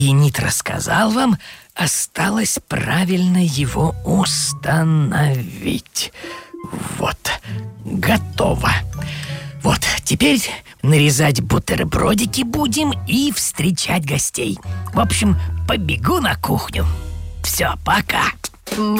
И Нит рассказал вам, осталось правильно его установить. Вот, готово. Вот, теперь нарезать бутербродики будем и встречать гостей. В общем, побегу на кухню. Все, пока.